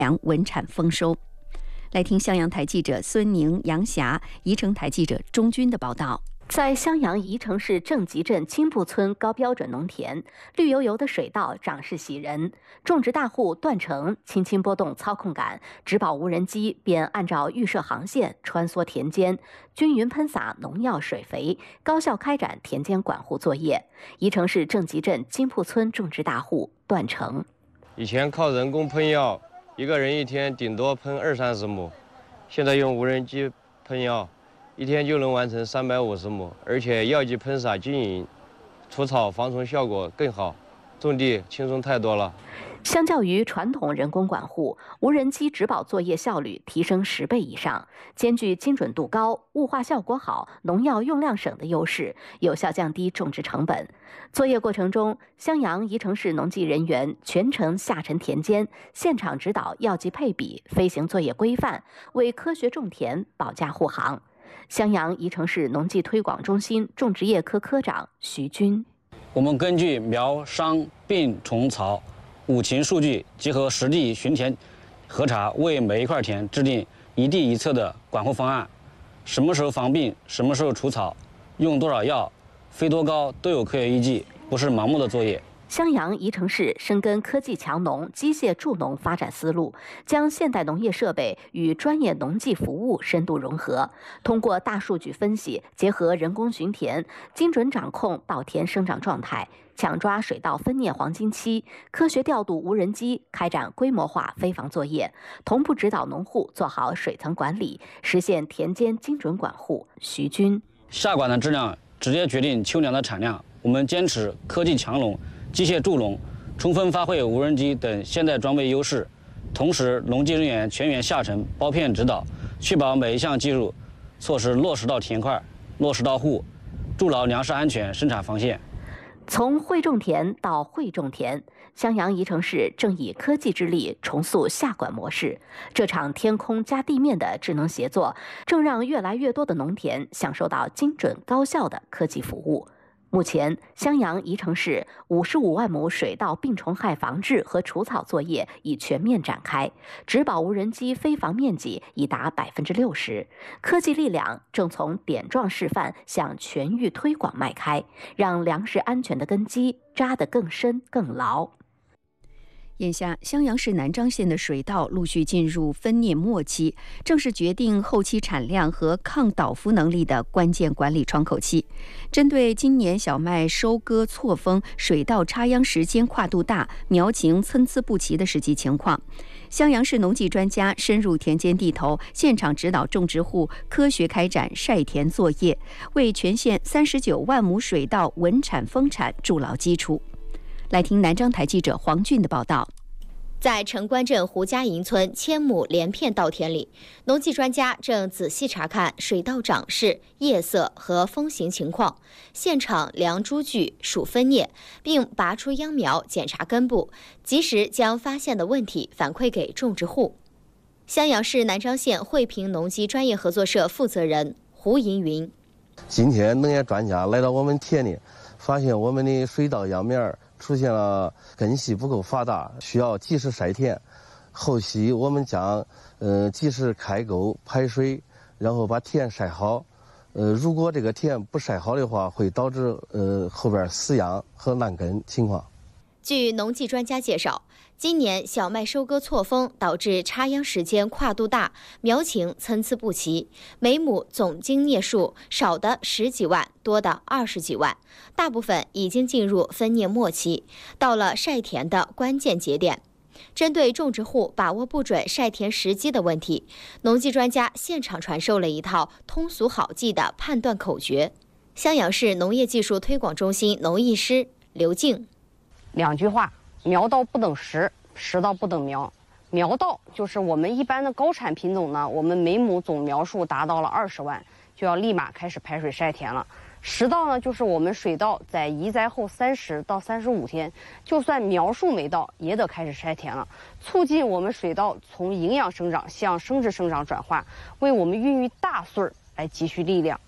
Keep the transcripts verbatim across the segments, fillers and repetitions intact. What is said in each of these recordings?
良稳产丰收。来听襄阳台记者孙宁、杨霞、宜城台记者钟军的报道。在襄阳宜城市正集镇金埠村高标准农田，绿油油的水稻长势喜人，种植大户段成轻轻拨动操控杆，植保无人机便按照预设航线穿梭田间，均匀喷洒农药水肥，高效开展田间管护作业。宜城市正集镇金埠村种植大户段成， 以前靠人工喷药，一个人一天顶多喷二三十亩，现在用无人机喷药，一天就能完成三百五十亩，而且药剂喷洒均匀，除草防虫效果更好，种地轻松太多了。 相较于传统人工管护，无人机植保作业效率提升十倍以上，兼具精准度高、雾化效果好、农药用量省的优势，有效降低种植成本。作业过程中，襄阳宜城市农技人员全程下沉田间，现场指导药剂配比、飞行作业规范，为科学种田保驾护航。襄阳宜城市农技推广中心种植业科科长徐军， 我们根据苗、伤、病、虫、草五禽数据，结合实地巡田核查，为每一块田制定一地一策的管护方案。什么时候防病，什么时候除草，用多少药，飞多高都有科学依据，不是盲目的作业。 襄阳宜城市深耕科技强农、机械助农发展思路，将现代农业设备与专业农技服务深度融合，通过大数据分析，结合人工巡田，精准掌控稻田生长状态，抢抓水稻分蘖黄金期，科学调度无人机，开展规模化飞防作业，同步指导农户做好水层管理，实现田间精准管护。徐军， 下管的质量直接决定秋粮的产量，我们坚持科技强农、机械助农，充分发挥无人机等现代装备优势，同时农技人员全员下沉包片指导，确保每一项技术措施落实到田块、落实到户，筑牢粮食安全生产防线。 从会种田到会种田，襄阳宜城市正以科技之力重塑下管模式。这场天空加地面的智能协作，正让越来越多的农田享受到精准高效的科技服务。目前，襄阳宜城市五十五万亩水稻病虫害防治和除草作业已全面展开，植保无人机飞防面积已达百分之六十。科技力量正从点状示范向全域推广迈开，让粮食安全的根基扎得更深更牢。眼下，襄阳市南漳县的水稻陆续进入分蘖末期，正是决定后期产量和抗倒伏能力的关键管理窗口期。针对今年小麦收割错峰、水稻插秧时间跨度大、苗情参差不齐的实际情况，襄阳市农技专家深入田间地头，现场指导种植户科学开展晒田作业，为全县三十九万亩水稻稳产丰产筑牢基础。来听南漳台记者黄俊的报道。 在城关镇胡家营村千亩连片稻田里，农技专家正仔细查看水稻长势、叶色和风行情况，现场量株距、数分蘖，并拔出秧苗检查根部，及时将发现的问题反馈给种植户。襄阳市南漳县惠平农机专业合作社负责人胡银云： 今天农业专家来到我们田里，发现我们的水稻秧苗出现了根系不够发达，需要及时晒田。后期我们将呃及时开沟排水，然后把田晒好。呃，如果这个田不晒好的话，会导致呃后边死秧和烂根情况。 据农技专家介绍，今年小麦收割错峰，导致插秧时间跨度大，苗情参差不齐，每亩总经蘖数少的十几万，多的二十几万，大部分已经进入分蘖末期，到了晒田的关键节点。针对种植户把握不准晒田时机的问题，农技专家现场传授了一套通俗好记的判断口诀。襄阳市农业技术推广中心农艺师刘静： 两句话，苗稻不等时，时稻不等苗。苗稻就是我们一般的高产品种呢，我们每亩总苗数达到了二十万，就要立马开始排水晒田了。时稻呢，就是我们水稻在移栽后三十到三十五天，就算苗数没到，也得开始晒田了，促进我们水稻从营养生长向生殖生长转化，为我们孕育大穗儿来积蓄力量。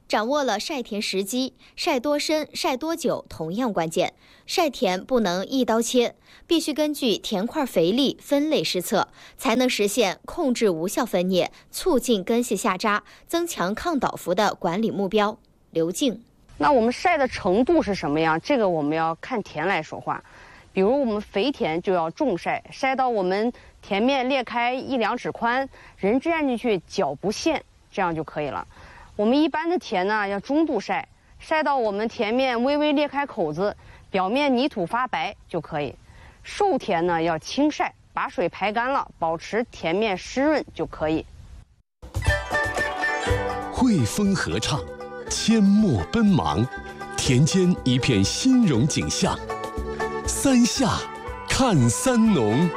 掌握了晒田时机，晒多深、晒多久同样关键。晒田不能一刀切，必须根据田块肥力分类施策，才能实现控制无效分蘖、促进根系下扎、增强抗倒伏的管理目标。刘静， 那我们晒的程度是什么样？这个我们要看田来说话。比如我们肥田就要重晒，晒到我们田面裂开一两指宽，人站进去脚不陷，这样就可以了。我们一般的田呢，要中度晒，晒到我们田面微微裂开口子，表面泥土发白就可以。瘦田呢要轻晒，把水排干了，保持田面湿润就可以。 汇丰合唱，阡陌奔忙，田间一片欣荣景象。三夏看三农。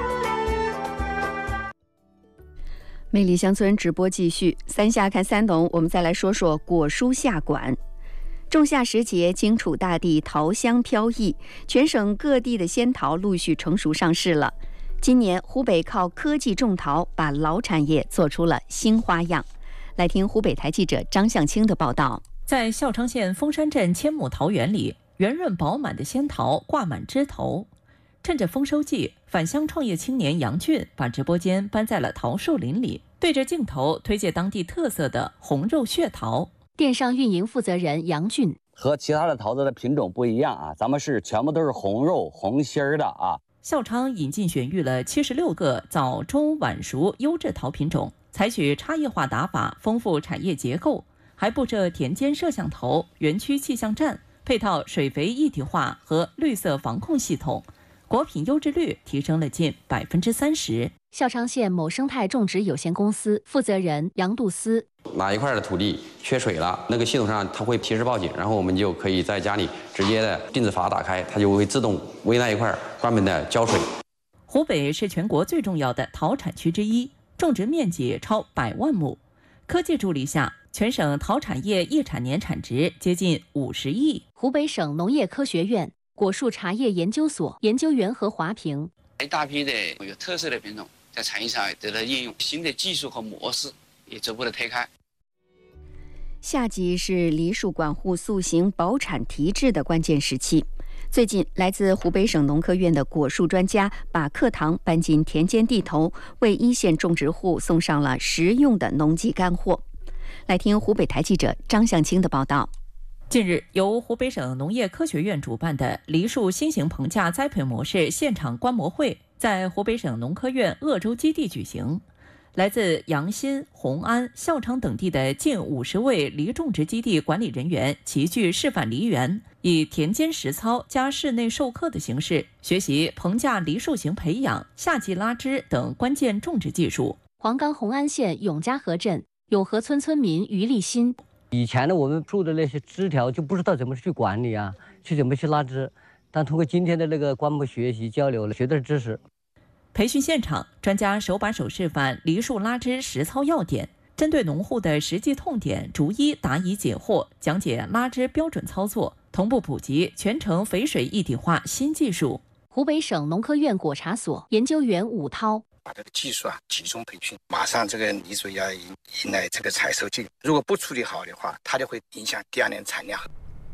魅力乡村直播继续，三夏看三农，我们再来说说果蔬夏管。仲夏时节，荆楚大地桃香飘溢，全省各地的仙桃陆续成熟上市了。今年湖北靠科技种桃，把老产业做出了新花样。来听湖北台记者张向清的报道。 在孝昌县峰山镇千亩桃园里，圆润饱满的仙桃挂满枝头。趁着丰收季，返乡创业青年杨俊把直播间搬在了桃树林里，对着镜头推介当地特色的红肉血桃。 电商运营负责人杨俊， 和其他的桃子的品种不一样啊，咱们是全部都是红肉红心儿的啊。 孝昌引进选育了七十六个早中晚熟优质桃品种，采取差异化打法，丰富产业结构，还布设田间摄像头、园区气象站，配套水肥一体化和绿色防控系统。果品优质率提升了近百分之三十。 孝昌县某生态种植有限公司负责人杨杜思， 哪一块的土地缺水了，那个系统上它会及时报警，然后我们就可以在家里直接的电子阀打开，它就会自动为那一块专门的浇水。 湖北是全国最重要的桃产区之一，种植面积超百万亩。科技助力下，全省桃产业一产年产值接近五十亿。 湖北省农业科学院果树茶叶研究所研究员何华平， 一大批的有特色的品种在产业上得到应用，新的技术和模式也逐步的推开。 夏季是梨树管护塑形保产提质的关键时期。最近，来自湖北省农科院的果树专家把课堂搬进田间地头，为一线种植户送上了实用的农技干货。来听湖北台记者张向清的报道。 近日，由湖北省农业科学院主办的梨树新型棚架栽培模式现场观摩会在湖北省农科院鄂州基地举行。来自阳新、红安、孝昌等地的近五十位梨种植基地管理人员齐聚示范梨园，以田间实操加室内授课的形式，学习棚架梨树型培养、夏季拉枝等关键种植技术。 黄冈红安县永嘉河镇永河村村民于立新， 以前呢，我们种的那些枝条就不知道怎么去管理啊，去怎么去拉枝。但通过今天的那个观摩学习交流，学的知识。 培训现场，专家手把手示范梨树拉枝实操要点，针对农户的实际痛点，逐一答疑解惑，讲解拉枝标准操作，同步普及全程肥水一体化新技术。 湖北省农科院果茶所研究员武涛， 把这个技术啊集中培训，马上这个梨树要迎迎来这个采收季，如果不处理好的话，它就会影响第二年产量。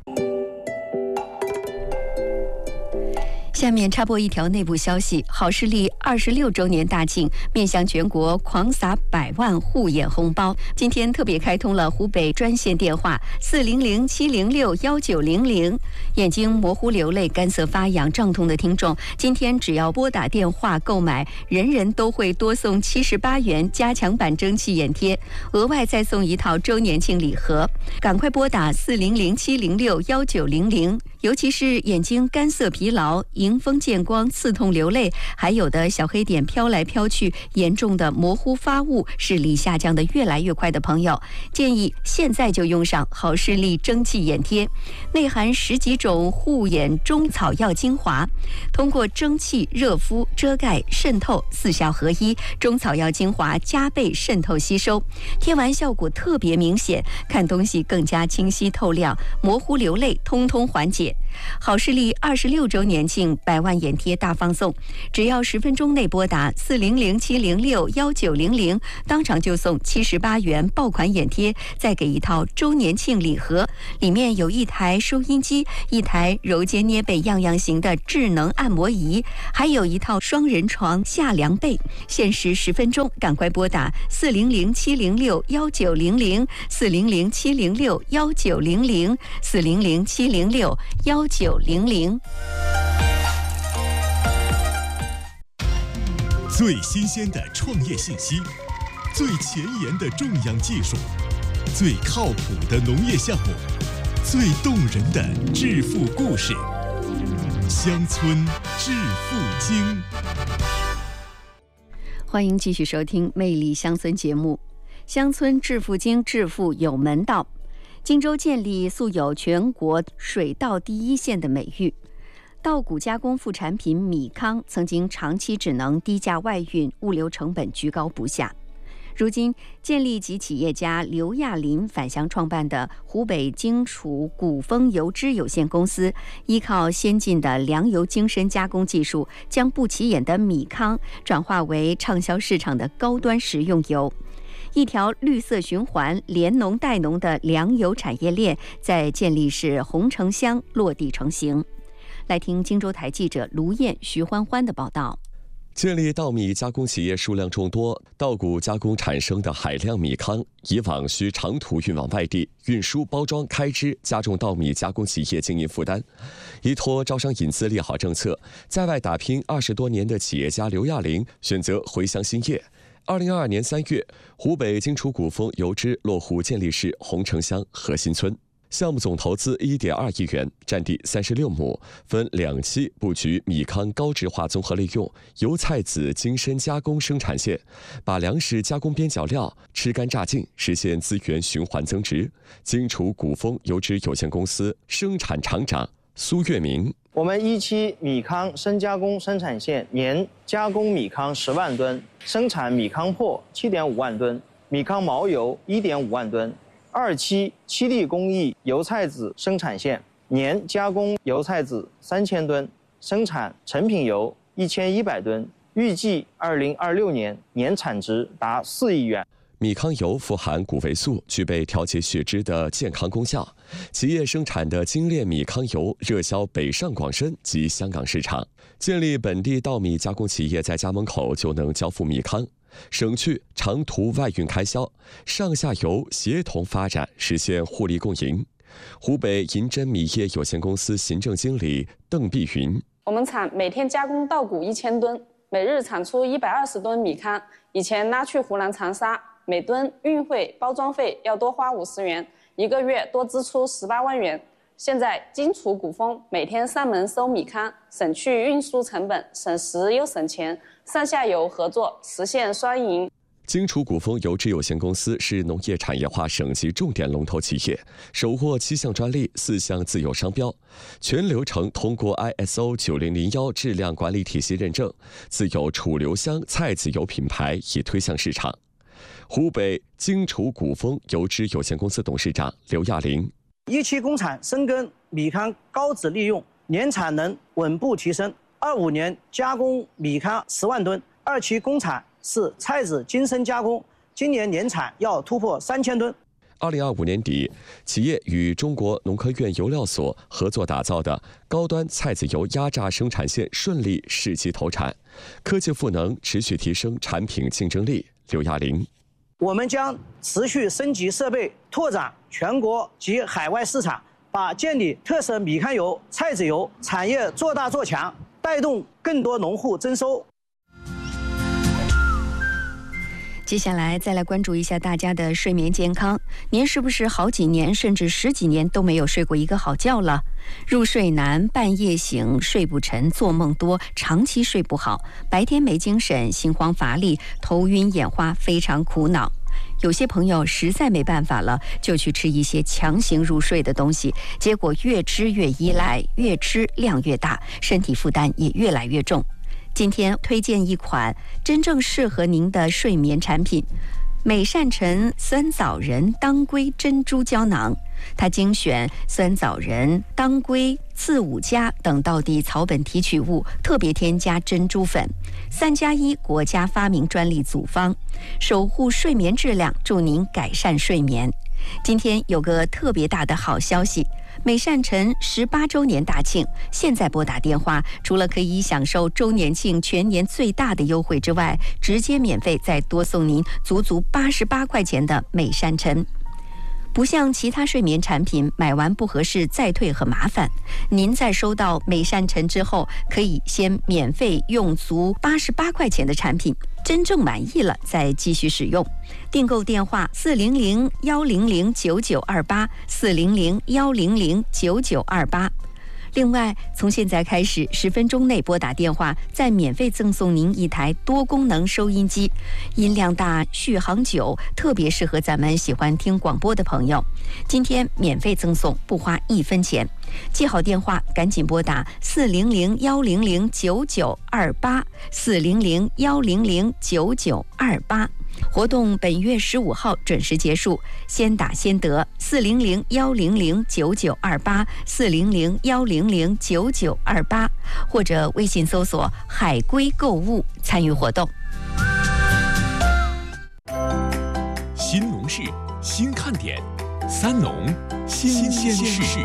下面插播一条内部消息：好视力二十六周年大庆，面向全国狂撒百万护眼红包。今天特别开通了湖北专线电话四零零七零六幺九零零，眼睛模糊、流泪、干涩、发痒、胀痛的听众，今天只要拨打电话购买，人人都会多送七十八元加强版蒸汽眼贴，额外再送一套周年庆礼盒。赶快拨打四零零七零六幺九零零，尤其是眼睛干涩、疲劳、迎风见光、刺痛、流泪，还有的小黑点飘来飘去，严重的模糊发物，视力下降的越来越快的朋友，建议现在就用上好视力蒸汽眼贴，内含十几种护眼中草药精华，通过蒸汽、热敷、遮盖、渗透四效合一，中草药精华加倍渗透吸收，贴完效果特别明显，看东西更加清晰透亮，模糊流泪通通缓解。 贴。好视力二十六周年庆百万眼贴大放送，只要十分钟内拨打四零零七零六幺九零零，当场就送七十八元爆款眼贴，再给一套周年庆礼盒，里面有一台收音机、一台揉肩捏背样样行的智能按摩仪，还有一套双人床下凉被。限时十分钟，赶快拨打四零零七零六幺九零零四零零七零六幺九零零四零零七零六幺九零零。 最新鲜的创业信息，最前沿的种养技术，最靠谱的农业项目，最动人的致富故事。乡村致富经。 欢迎继续收听《魅力乡村》节目，乡村致富经，致富有门道。荆州建立素有全国水稻第一县的美誉，稻谷加工副产品米糠曾经长期只能低价外运，物流成本居高不下。如今，建立及企业家刘亚林返乡创办的湖北荆楚古丰油脂有限公司，依靠先进的粮油精深加工技术，将不起眼的米糠转化为畅销市场的高端食用油。一条绿色循环、连农带农的粮油产业链在建立市洪城乡落地成型。来听荆州台记者卢燕、徐欢欢的报道。 建立稻米加工企业数量众多，稻谷加工产生的海量米糠，以往需长途运往外地，运输、包装、开支加重稻米加工企业经营负担。依托招商引资利好政策，在外打拼二十多年的企业家刘亚林选择回乡兴业。二零二二年三月，湖北荆楚古丰油脂落户建立市洪城乡河新村。项目总投资一点二亿元，占地三十六亩，分两期布局米糠高质化综合利用、油菜籽精深加工生产线，把粮食加工边角料吃干榨净，实现资源循环增值。荆楚古丰油脂有限公司生产厂长苏月明： 我们一期米糠深加工生产线年加工米糠十万吨，生产米糠粕七点五万吨，米糠毛油一点五万吨。二期七粒工艺油菜籽生产线年加工油菜籽三千吨，生产成品油一千一百吨，预计二零二六年年产值达四亿元。 米糠油富含谷维素，具备调节血脂的健康功效。企业生产的精炼米糠油热销北上广深及香港市场。建立本地稻米加工企业在家门口就能交付米糠，省去长途外运开销，上下游协同发展，实现互利共赢。湖北银珍米业有限公司行政经理邓碧云： 我们厂每天加工稻谷一千吨，每日产出一百二十吨米糠。以前拉去湖南长沙，每吨运费、包装费要多花五十元，一个月多支出十八万元。现在荆楚古丰每天上门收米糠，省去运输成本，省时又省钱，上下游合作实现双赢。 荆楚古丰油脂有限公司是农业产业化省级重点龙头企业，手获七项专利、四项自有商标，全流程通过 I S O 九零零一质量管理体系认证，自有楚留香菜籽油品牌已推向市场。湖北荆楚古丰油脂有限公司董事长刘亚林： 一期工厂深耕米糠高质利用，年产能稳步提升。二五年加工米糠十万吨，二期工厂是菜籽精深加工，今年年产要突破三千吨。 二零二五年底，企业与中国农科院油料所合作打造的高端菜籽油压榨生产线顺利试机投产，科技赋能持续提升产品竞争力。刘亚林： 我们将持续升级设备，拓展全国及海外市场，把建立特色米糠油、菜籽油产业做大做强，带动更多农户增收。 接下来再来关注一下大家的睡眠健康。您是不是好几年甚至十几年都没有睡过一个好觉了？入睡难，半夜醒，睡不沉，做梦多，长期睡不好，白天没精神，心慌乏力，头晕眼花，非常苦恼。有些朋友实在没办法了，就去吃一些强行入睡的东西，结果越吃越依赖，越吃量越大，身体负担也越来越重。今天推荐一款真正适合您的睡眠产品——美善臣酸枣仁当归珍珠胶囊。 他精选酸枣仁、当归、刺五加等道地草本提取物，特别添加珍珠粉，三加一国家发明专利组方，守护睡眠质量，助您改善睡眠。今天有个特别大的好消息，美善晨十八周年大庆，现在拨打电话，除了可以享受周年庆全年最大的优惠之外，直接免费再多送您足足八十八块钱的美善晨。不像其他睡眠产品，买完不合适再退很麻烦。您在收到美善晨之后，可以先免费用足八十八块钱的产品，真正满意了再继续使用。订购电话四零零幺零零九九二八四零零幺零零九九二八。另外，从现在开始，十分钟内拨打电话，再免费赠送您一台多功能收音机，音量大，续航久，特别适合咱们喜欢听广播的朋友。今天免费赠送，不花一分钱。记好电话，赶紧拨打四零零幺零零九九二八四零零幺零零九九二八。活动本月十五号准时结束，先打先得。四零零幺零零九九二八四零零幺零零九九二八，或者微信搜索“海龟购物”参与活动。 新农事，新看点，三农新鲜事。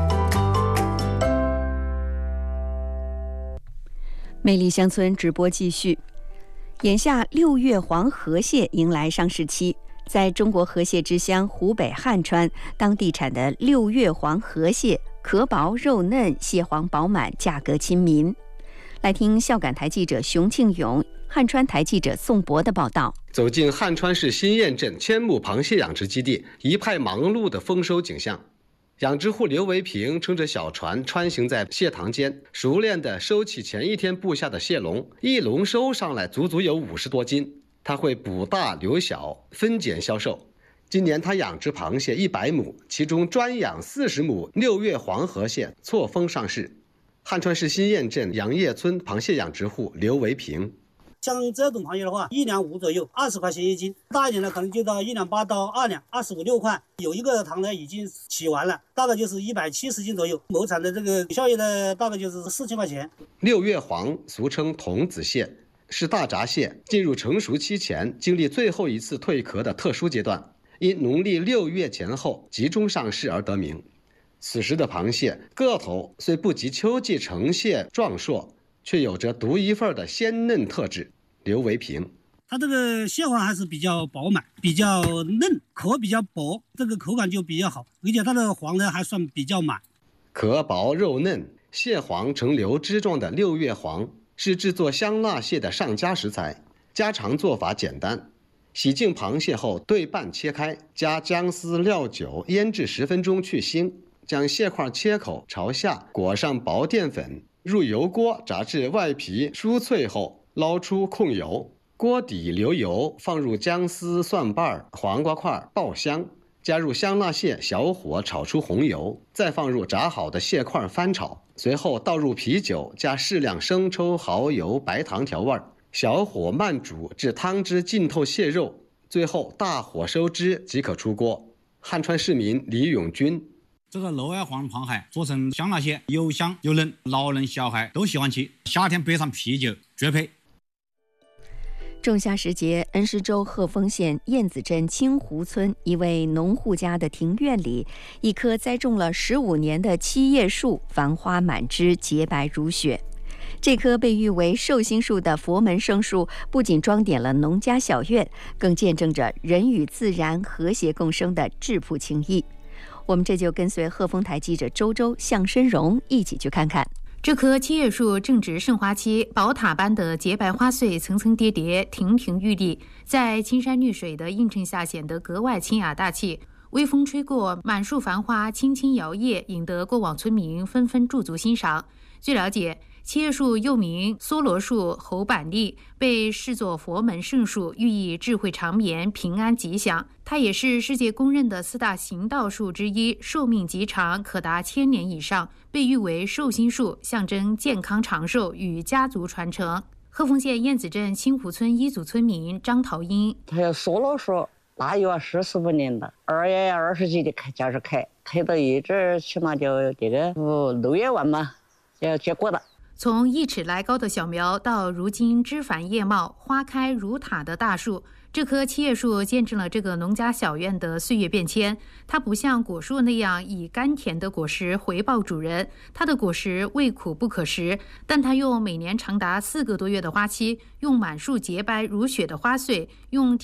魅力乡村直播继续。眼下六月黄河蟹迎来上市期，在中国河蟹之乡湖北汉川，当地产的六月黄河蟹壳薄肉嫩，蟹黄饱满，价格亲民。来听孝感台记者熊庆勇、汉川台记者宋博的报道。 走进汉川市新堰镇千亩螃蟹养殖基地，一派忙碌的丰收景象。养殖户刘维平撑着小船穿行在蟹塘间，熟练地收起前一天布下的蟹笼，一笼收上来足足有五十多斤。他会捕大留小，分拣销售。今年他养殖螃蟹一百亩，其中专养四十亩六月黄河蟹错峰上市。汉川市新堰镇杨业村螃蟹养殖户刘维平。 像这种螃蟹的话，一两五左右，二十块钱一斤；大一点的可能就到一两八到二两，二十五六块。有一个塘呢已经起完了，大概就是一百七十斤左右。亩产的这个效益呢，大概就是四千块钱。 六月黄俗称童子蟹，是大闸蟹进入成熟期前经历最后一次蜕壳的特殊阶段，因农历六月前后集中上市而得名。此时的螃蟹个头虽不及秋季成蟹壮硕，却有着独一份的鲜嫩特质。刘维平， 它这个蟹黄还是比较饱满，比较嫩，壳比较薄，这个口感就比较好，而且它的黄呢还算比较满。 壳薄肉嫩，蟹黄呈流汁状的六月黄是制作香辣蟹的上佳食材。家常做法简单，洗净螃蟹后对半切开，加姜丝料酒腌制十分钟去腥，将蟹块切口朝下裹上薄淀粉，入油锅炸至外皮酥脆后捞出控油，锅底留油，放入姜丝、蒜瓣、黄瓜块爆香，加入香辣蟹，小火炒出红油，再放入炸好的蟹块翻炒，随后倒入啤酒，加适量生抽、蚝油、白糖调味，小火慢煮至汤汁浸透蟹肉，最后大火收汁即可出锅。汉川市民李永军。 这个六月黄螃蟹做成香辣蟹，又香又嫩，老人小孩都喜欢吃，夏天配上啤酒绝配。 仲夏时节，恩施州鹤峰县燕子镇青湖村一位农户家的庭院里，一棵栽种了十五年的七叶树繁花满枝，洁白如雪。这棵被誉为寿星树的佛门圣树，不仅装点了农家小院，更见证着人与自然和谐共生的质朴情谊。我们这就跟随鹤峰台记者周周、向申荣一起去看看。 这棵七叶树正值盛花期，宝塔般的洁白花穗层层叠叠，亭亭玉立，在青山绿水的映衬下显得格外清雅大气。微风吹过，满树繁花轻轻摇曳，引得过往村民纷纷驻足欣赏。据了解，七叶树又名梭罗树、猴板栗，被视作佛门圣树，寓意智慧长绵、平安吉祥。它也是世界公认的四大行道树之一，寿命极长，可达千年以上，被誉为寿星树，象征健康长寿与家族传承。鹤峰县燕子镇青湖村一组村民张桃英， 它叫梭罗树， 那有四十五年了，二月二十几的开开始开，开到一直起码就这个五六月完嘛，就结果了。 从一尺来高的小苗到如今枝繁叶茂、花开如塔的大树，这棵七叶树见证了这个农家小院的岁月变迁。它不像果树那样以甘甜的果实回报主人，它的果实味苦不可食，但它用每年长达四个多月的花期，用满树洁白如雪的花穗，用